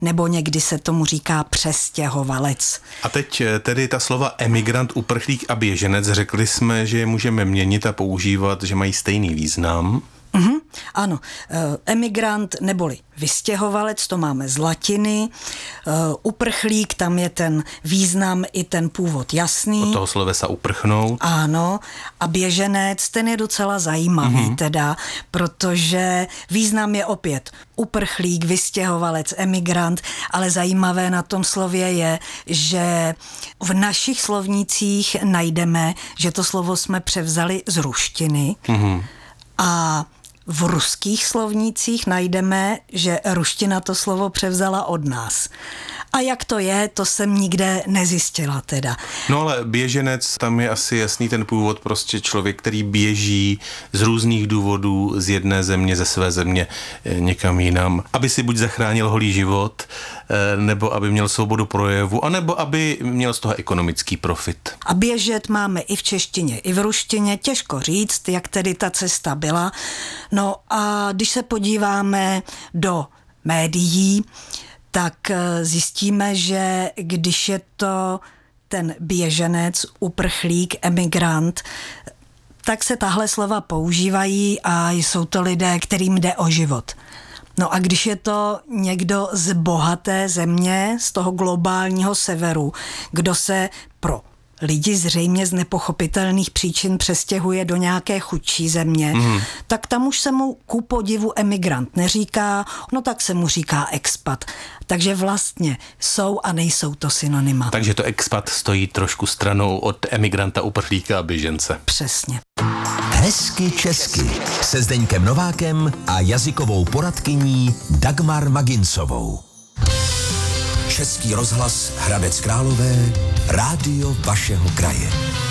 nebo někdy se tomu říká přestěhovalec. A teď tedy ta slova emigrant, uprchlík a běženec, řekli jsme, že je můžeme měnit a používat, že mají stejný význam. Ano, emigrant neboli vystěhovalec, to máme z latiny, uprchlík, tam je ten význam i ten původ jasný. Od toho slovesa uprchnout. Ano, a běženec, ten je docela zajímavý teda, protože význam je opět uprchlík, vystěhovalec, emigrant, ale zajímavé na tom slově je, že v našich slovnících najdeme, že to slovo jsme převzali z ruštiny a v ruských slovnících najdeme, že ruština to slovo převzala od nás. A jak to je, to jsem nikde nezjistila teda. No ale běženec, tam je asi jasný ten původ, prostě člověk, který běží z různých důvodů z jedné země, ze své země někam jinam, aby si buď zachránil holý život, nebo aby měl svobodu projevu, anebo aby měl z toho ekonomický profit. A běžet máme i v češtině, i v ruštině, těžko říct, jak tedy ta cesta byla. No a když se podíváme do médií, tak zjistíme, že když je to ten běženec, uprchlík, emigrant, tak se tahle slova používají a jsou to lidé, kterým jde o život. No a když je to někdo z bohaté země, z toho globálního severu, kdo se pro lidi zřejmě z nepochopitelných příčin přestěhuje do nějaké chudší země, tak tam už se mu ku podivu emigrant neříká, no tak se mu říká expat. Takže vlastně jsou a nejsou to synonyma. Takže to expat stojí trošku stranou od emigranta, uprchlíka a běžence. Přesně. Hezky česky se Zdeňkem Novákem a jazykovou poradkyní Dagmar Magincovou. Český rozhlas Hradec Králové, rádio vašeho kraje.